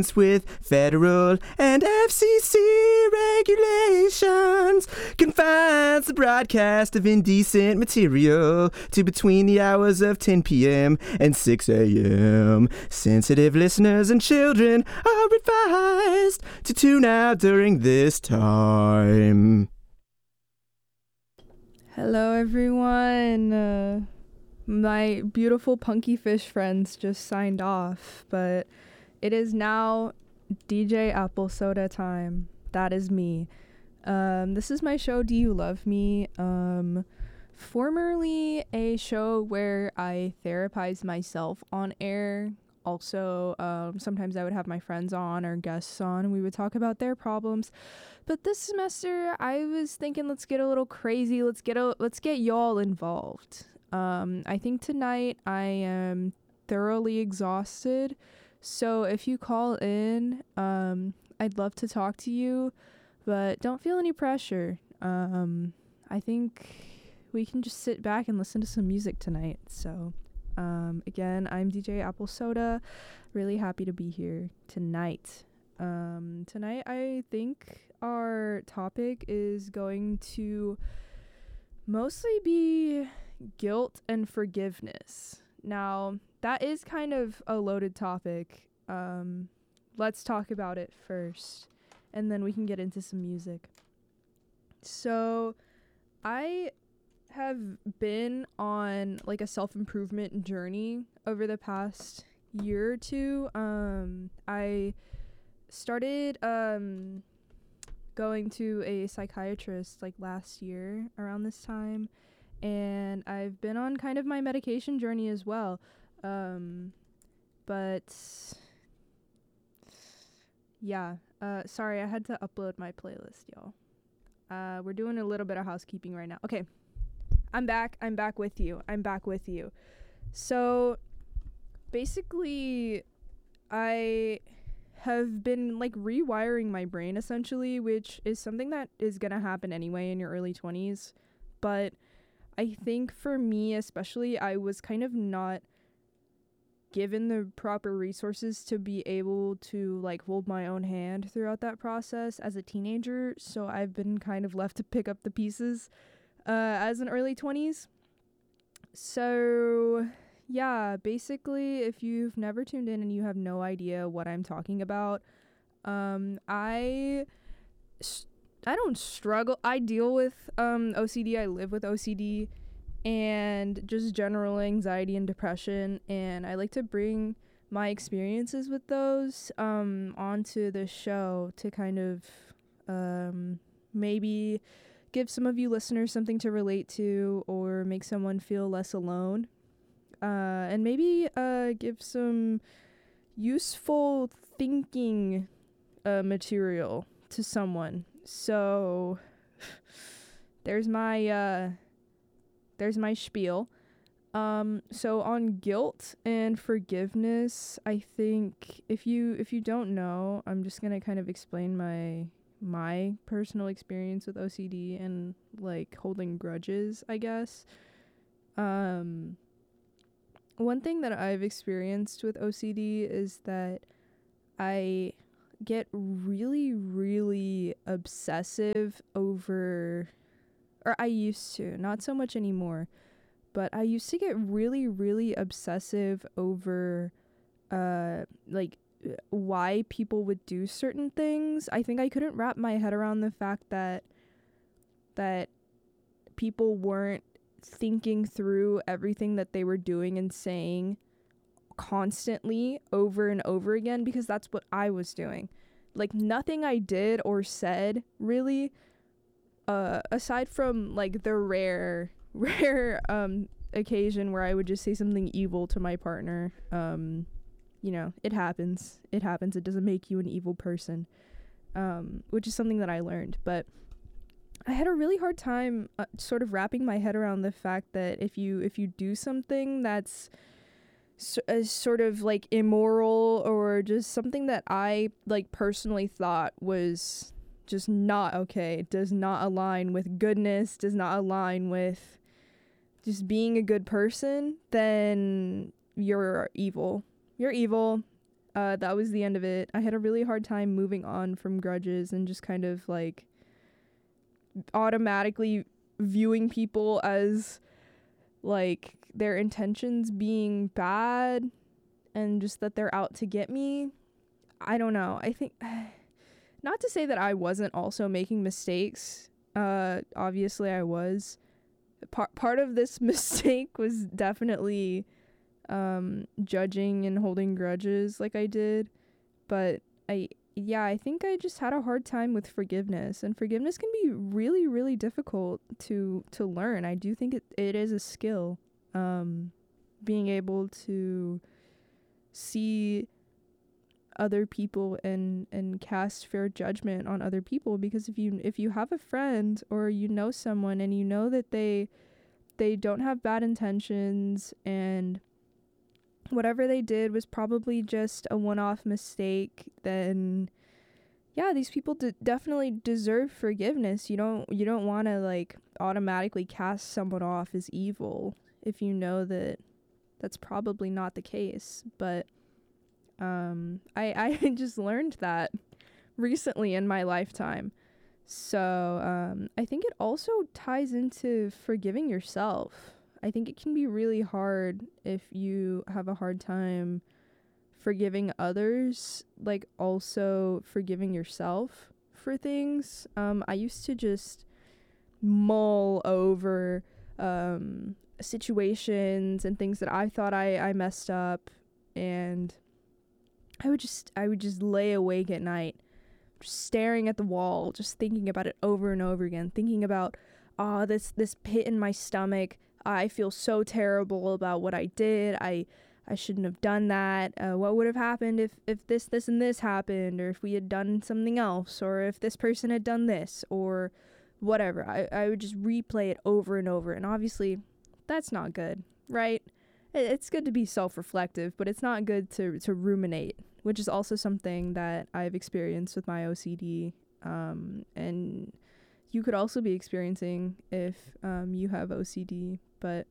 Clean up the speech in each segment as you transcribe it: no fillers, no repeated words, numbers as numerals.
with federal and FCC regulations confines the broadcast of indecent material to between the hours of 10 p.m. and 6 a.m. Sensitive listeners and children are advised to tune out during this time. Hello, everyone. My beautiful punky fish friends just signed off, but it is now DJ Apple Soda time. That is me. This is my show, Do You Love Me? Formerly a show where I therapize myself on air. Also, sometimes I would have my friends on or guests on, and we would talk about their problems. But this semester, I was thinking, let's get a little crazy. Let's get y'all involved. I think tonight I am thoroughly exhausted. So if you call in, I'd love to talk to you, but don't feel any pressure. I think we can just sit back and listen to some music tonight. So, again, I'm DJ Apple Soda. Really happy to be here tonight. Tonight, I think our topic is going to mostly be guilt and forgiveness. Now, that is kind of a loaded topic. Let's talk about it first, and then we can get into some music. So, I have been on like a self-improvement journey over the past year or two. I started going to a psychiatrist like last year around this time, and I've been on kind of my medication journey as well. But yeah, sorry, I had to upload my playlist, y'all. We're doing a little bit of housekeeping right now. Okay, I'm back with you. So basically, I have been like rewiring my brain essentially, which is something that is gonna happen anyway in your early 20s. But I think for me especially, I was kind of not given the proper resources to be able to like hold my own hand throughout that process as a teenager. So I've been kind of left to pick up the pieces as an early 20s. So yeah, basically, if you've never tuned in and you have no idea what I'm talking about, I don't struggle. I deal with OCD. I live with OCD and just general anxiety and depression, and I like to bring my experiences with those onto the show to kind of maybe give some of you listeners something to relate to, or make someone feel less alone, and maybe give some useful thinking material to someone. So there's my spiel. So on guilt and forgiveness, I think if you don't know, I'm just gonna kind of explain my personal experience with OCD and like holding grudges, I guess. One thing that I've experienced with OCD is that I get really, really obsessive over, or I used to, not so much anymore, but I used to get really, really obsessive over, like, why people would do certain things. I think I couldn't wrap my head around the fact that people weren't thinking through everything that they were doing and saying constantly over and over again, because that's what I was doing. Like, nothing I did or said really, aside from like the rare occasion where I would just say something evil to my partner. You know, it happens. It doesn't make you an evil person, which is something that I learned. But I had a really hard time sort of wrapping my head around the fact that if you do something that's sort of like immoral, or just something that I like personally thought was just not okay, does not align with goodness, does not align with just being a good person, then you're evil. You're evil. that was the end of it. I had a really hard time moving on from grudges and just kind of like automatically viewing people as like their intentions being bad and just that they're out to get me. I don't know. I think not to say that I wasn't also making mistakes. Obviously I was. Part of this mistake was definitely judging and holding grudges like I did, but I think I just had a hard time with forgiveness, and forgiveness can be really, really difficult to learn. I do think it is a skill, being able to see other people and cast fair judgment on other people, because if you have a friend or you know someone and you know that they don't have bad intentions and whatever they did was probably just a one-off mistake, then yeah, these people definitely deserve forgiveness. You don't want to like automatically cast someone off as evil if you know that that's probably not the case. But I just learned that recently in my lifetime. So I think it also ties into forgiving yourself. I think it can be really hard if you have a hard time forgiving others, like also forgiving yourself for things. I used to just mull over situations and things that I thought I messed up, and I would just lay awake at night, just staring at the wall, just thinking about it over and over again, thinking about, this pit in my stomach. I feel so terrible about what I did. I shouldn't have done that. What would have happened if this and this happened, or if we had done something else, or if this person had done this, or whatever. I would just replay it over and over, and obviously that's not good, right? It's good to be self-reflective, but it's not good to ruminate, which is also something that I've experienced with my OCD, and you could also be experiencing if you have OCD. But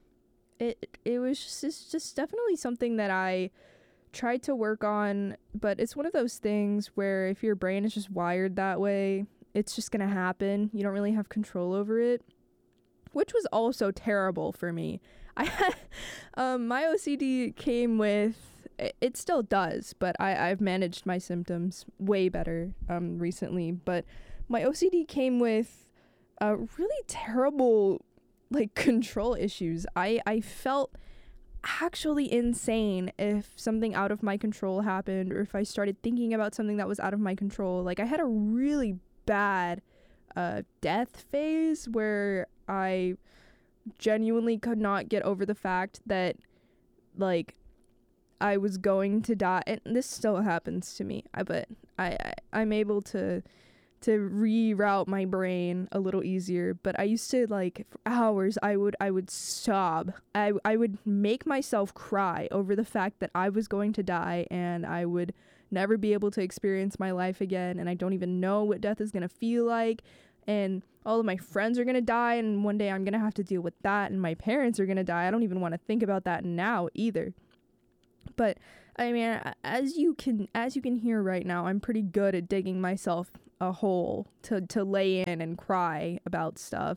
it was just definitely something that I tried to work on, but it's one of those things where if your brain is just wired that way, it's just gonna happen. You don't really have control over it, which was also terrible for me. I had my OCD came with, it still does, but I've managed my symptoms way better recently, but my OCD came with really terrible like control issues. I felt actually insane if something out of my control happened, or if I started thinking about something that was out of my control. Like I had a really bad death phase where I genuinely could not get over the fact that like I was going to die, and this still happens to me. But I'm able to reroute my brain a little easier. But I used to, like, for hours I would sob. I would make myself cry over the fact that I was going to die and I would never be able to experience my life again, and I don't even know what death is going to feel like, and all of my friends are going to die, and one day I'm going to have to deal with that, and my parents are going to die. I don't even want to think about that now either. But I mean, as you can hear right now, I'm pretty good at digging myself a hole to lay in and cry about stuff.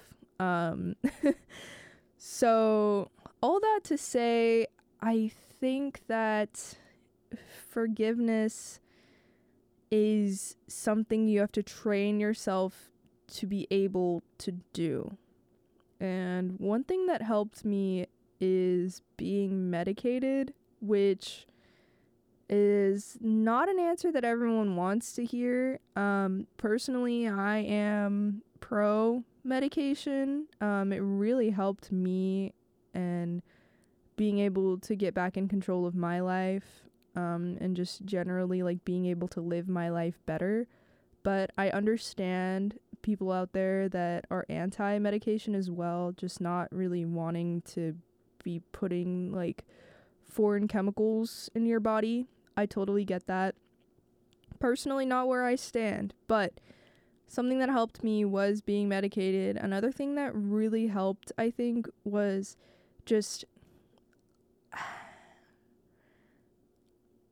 So all that to say, I think that forgiveness is something you have to train yourself to be able to do. And one thing that helped me is being medicated, which is not an answer that everyone wants to hear. Personally, I am pro medication. It really helped me and being able to get back in control of my life, and just generally like being able to live my life better. But I understand people out there that are anti-medication as well, just not really wanting to be putting like foreign chemicals in your body. I totally get that. Personally, not where I stand, but something that helped me was being medicated. Another thing that really helped, I think, was just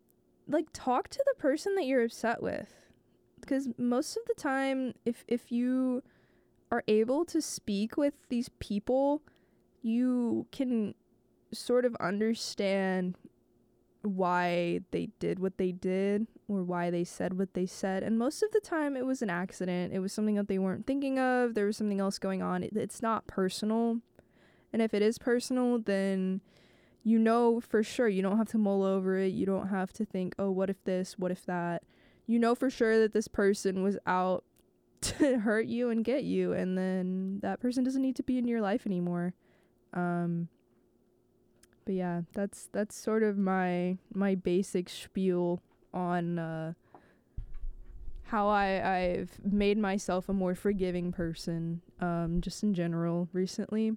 like, talk to the person that you're upset with. Because most of the time, if you are able to speak with these people, you can sort of understand why they did what they did or why they said what they said. And most of the time it was an accident. It was something that they weren't thinking of. There was something else going on. It's not personal. And if it is personal, then you know for sure. You don't have to mull over it. You don't have to think, oh, what if this, what if that. You know for sure that this person was out to hurt you and get you, and then that person doesn't need to be in your life anymore. But yeah, that's sort of my basic spiel on how I've made myself a more forgiving person, just in general recently.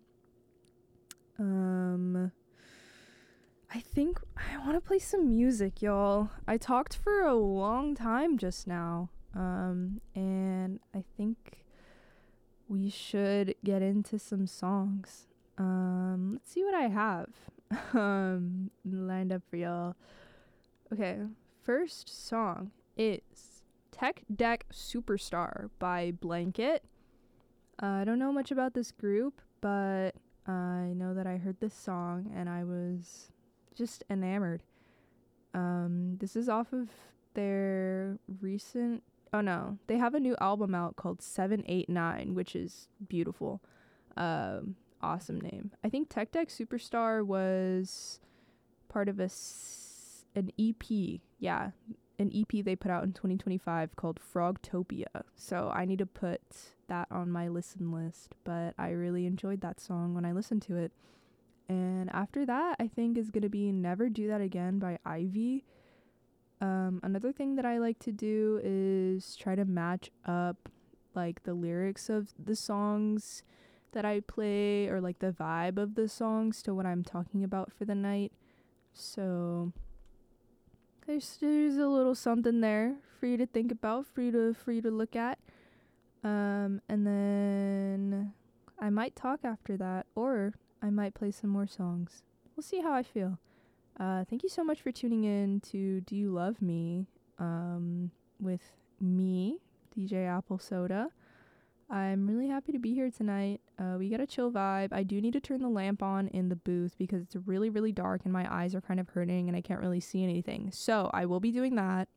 I think I want to play some music, y'all. I talked for a long time just now. And I think we should get into some songs. Let's see what I have lined up for y'all. Okay, first song is Tech Deck Superstar by Blanket. I don't know much about this group, but I know that I heard this song and I was just enamored. This is off of their recent... Oh no, they have a new album out called 789, which is beautiful. Awesome name. I think Tech Deck Superstar was part of an EP. Yeah, an EP they put out in 2025 called Frogtopia. So I need to put that on my listen list, but I really enjoyed that song when I listened to it. And after that, I think is going to be Never Do That Again by Ivy. Another thing that I like to do is try to match up like the lyrics of the songs that I play, or like the vibe of the songs, to what I'm talking about for the night. So there's a little something there for you to think about, for you to look at. And then I might talk after that, or I might play some more songs. We'll see how I feel. Thank you so much for tuning in to Do You Love Me with me, DJ Apple Soda. I'm really happy to be here tonight. We got a chill vibe. I do need to turn the lamp on in the booth because it's really, really dark and my eyes are kind of hurting and I can't really see anything. So I will be doing that.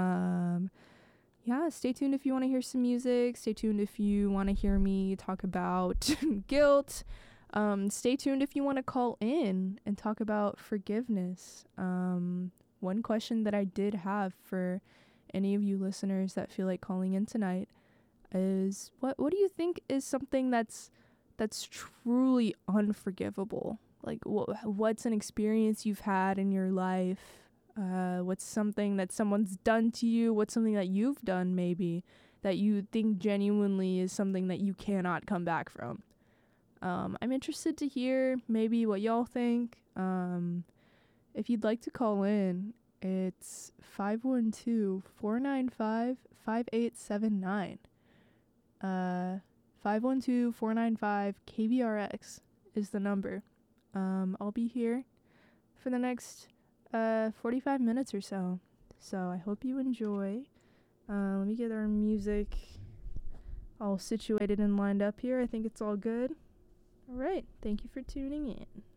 Yeah, stay tuned if you want to hear some music. Stay tuned if you want to hear me talk about guilt. Stay tuned if you want to call in and talk about forgiveness. One question that I did have for any of you listeners that feel like calling in tonight is, what do you think is something that's truly unforgivable? Like, what's an experience you've had in your life? What's something that someone's done to you? What's something that you've done maybe that you think genuinely is something that you cannot come back from? I'm interested to hear maybe what y'all think. If you'd like to call in, it's 512-495-5879. 512-495-KBRX is the number. I'll be here for the next 45 minutes or so. So I hope you enjoy. Let me get our music all situated and lined up here. I think it's all good. All right. Thank you for tuning in.